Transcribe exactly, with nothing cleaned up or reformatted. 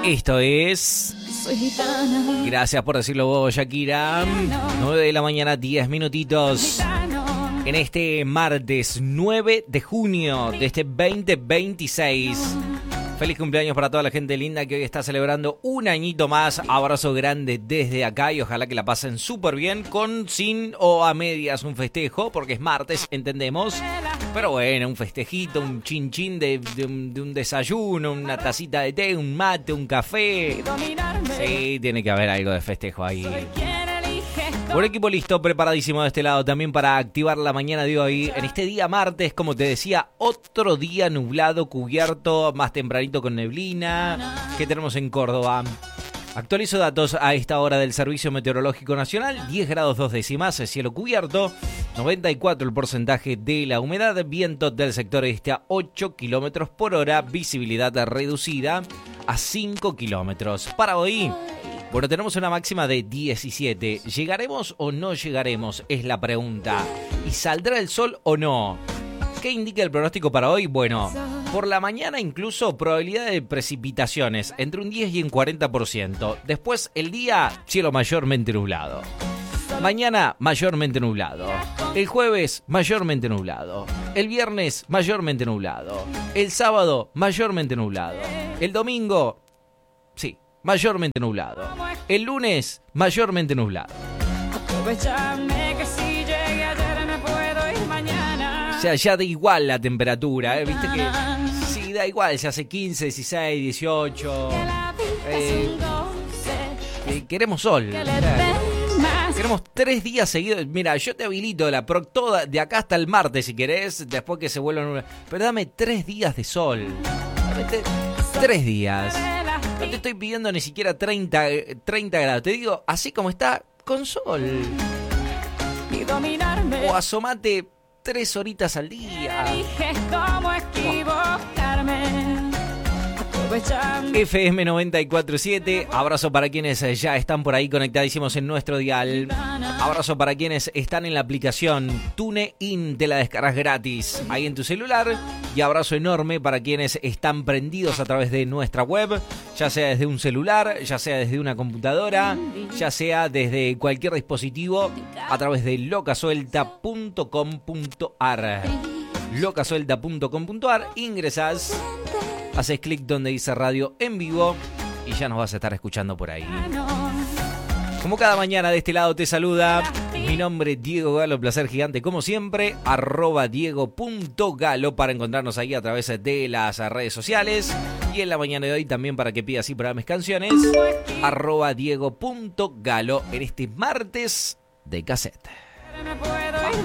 Esto es... Gracias por decirlo vos, Shakira. nueve de la mañana, diez minutitos. En este martes nueve de junio de este veinte veintiséis. Feliz cumpleaños para toda la gente linda que hoy está celebrando un añito más. Abrazo grande desde acá y ojalá que la pasen súper bien con, sin o a medias un festejo, porque es martes, entendemos. Pero bueno, un festejito, un chin chin de, de, un, de un desayuno, una tacita de té, un mate, un café. Sí, tiene que haber algo de festejo ahí. Buen equipo listo, preparadísimo de este lado también para activar la mañana de hoy. En este día martes, como te decía, otro día nublado, cubierto, más tempranito con neblina. ¿Qué tenemos en Córdoba? Actualizo datos a esta hora del Servicio Meteorológico Nacional. diez grados dos décimas, cielo cubierto. noventa y cuatro el porcentaje de la humedad. Viento del sector este a ocho kilómetros por hora. Visibilidad reducida a cinco kilómetros. Para hoy... Bueno, tenemos una máxima de diecisiete. ¿Llegaremos o no llegaremos? Es la pregunta. ¿Y saldrá el sol o no? ¿Qué indica el pronóstico para hoy? Bueno, por la mañana incluso probabilidad de precipitaciones entre un diez y un cuarenta por ciento. Después el día, cielo mayormente nublado. Mañana, mayormente nublado. El jueves, mayormente nublado. El viernes, mayormente nublado. El sábado, mayormente nublado. El domingo, sí, mayormente nublado. El lunes, mayormente nublado. O sea, ya da igual la temperatura, ¿eh? Viste que sí, da igual, se hace quince, dieciséis, dieciocho. Eh, eh, queremos sol. Queremos tres días seguidos. Mira, yo te habilito la pro toda de acá hasta el martes si querés, después que se vuelvan. Pero dame tres días de sol. Dame tres días. No te estoy pidiendo ni siquiera treinta, treinta grados. Te digo, así como está, con sol. O asomate tres horitas al día. F M noventa y cuatro siete. Abrazo para quienes ya están por ahí conectadísimos en nuestro dial. Abrazo para quienes están en la aplicación TuneIn, te la descargas gratis ahí en tu celular. Y abrazo enorme para quienes están prendidos a través de nuestra web, ya sea desde un celular, ya sea desde una computadora, ya sea desde cualquier dispositivo, a través de locasuelta punto com punto ar. locasuelta punto com punto ar. Ingresás, haces clic donde dice radio en vivo y ya nos vas a estar escuchando por ahí. Como cada mañana de este lado te saluda mi nombre Diego Galo, placer gigante como siempre, arroba diego.galo para encontrarnos ahí a través de las redes sociales y en la mañana de hoy también para que pidas y programes canciones, arroba diego.galo en este martes de cassette. Vamos.